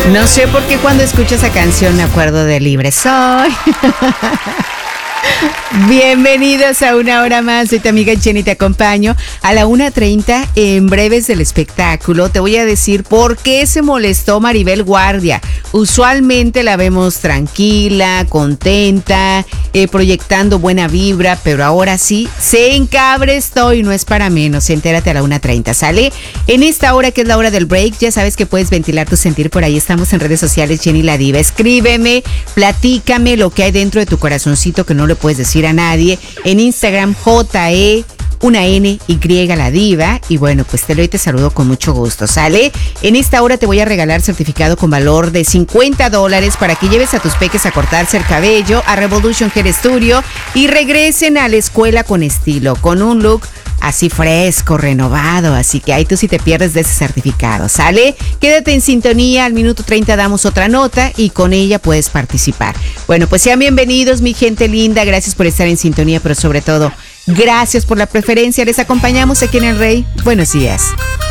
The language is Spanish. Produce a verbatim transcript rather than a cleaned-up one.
No sé por qué cuando escucho esa canción me acuerdo de Libre Soy. Bienvenidos a una hora más. Soy tu amiga Jenny, te acompaño a la una treinta en Breves del Espectáculo. Te voy a decir por qué se molestó Maribel Guardia. Usualmente la vemos tranquila, contenta, eh, proyectando buena vibra, pero ahora sí se encabrestó y no es para menos. Entérate a la una treinta, ¿sale? En esta hora que es la hora del break, ya sabes que puedes ventilar tu sentir por ahí. Estamos en redes sociales, Jenny la Diva. Escríbeme, platícame lo que hay dentro de tu corazoncito que no le puedes decir a nadie. En Instagram, J E una N Y la Diva. Y bueno, pues te lo y te saludo con mucho gusto, ¿sale? En esta hora te voy a regalar certificado con valor de cincuenta dólares para que lleves a tus peques a cortarse el cabello a Revolution Hair Studio y regresen a la escuela con estilo, con un look así fresco, renovado. Así que ahí tú sí te pierdes de ese certificado, ¿sale? Quédate en sintonía, al minuto treinta damos otra nota y con ella puedes participar. Bueno, pues sean bienvenidos, mi gente linda. Gracias por estar en sintonía, pero sobre todo, gracias por la preferencia. Les acompañamos aquí en El Rey. Buenos días.